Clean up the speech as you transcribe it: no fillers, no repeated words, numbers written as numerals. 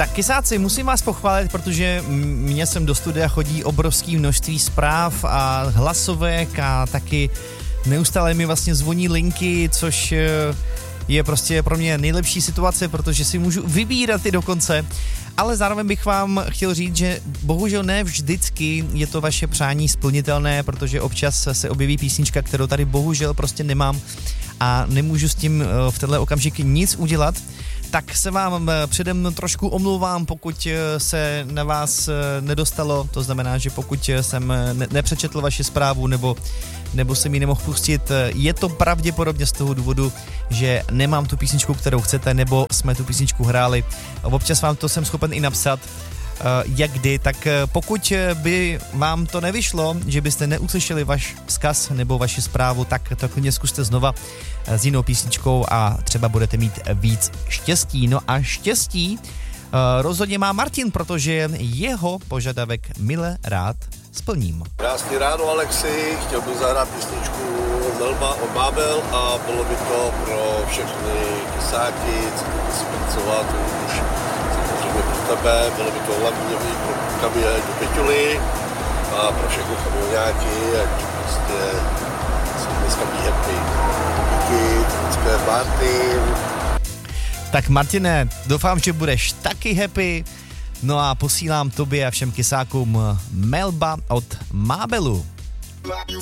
Tak kysáci, musím vás pochválit, protože mně sem do studia chodí obrovské množství zpráv a hlasovek a taky neustále mi vlastně zvoní linky, což je prostě pro mě nejlepší situace, protože si můžu vybírat i dokonce. Ale zároveň bych vám chtěl říct, že bohužel ne vždycky je to vaše přání splnitelné, protože občas se objeví písnička, kterou tady bohužel prostě nemám a nemůžu s tím v tenhle okamžik nic udělat. Tak se vám předem trošku omlouvám, pokud se na vás nedostalo, to znamená, že pokud jsem nepřečetl vaši zprávu nebo jsem ji nemohl pustit, je to pravděpodobně z toho důvodu, že nemám tu písničku, kterou chcete, nebo jsme tu písničku hráli. Občas vám to jsem schopen i napsat, jak kdy, tak pokud by vám to nevyšlo, že byste neuslyšeli váš vzkaz nebo vaši zprávu, tak to klidně zkuste znova s jinou písničkou a třeba budete mít víc štěstí. No a štěstí rozhodně má Martin, protože jeho požadavek mile rád splním. Krásný ráno, Alexi, chtěl bych zahrát písničku Melba od Mábel a bylo by to pro všechny kysáky, co budete si pracovat už samozřejmě pro tebe, bylo by to hlavně pro kamioně do Peťuly a pro všechny kamionáky, ať prostě si dneska be happy. Díky, to Martin. Tak Martine, doufám, že budeš taky happy. No a posílám tobě a všem kysákům Melba od Mábelu. You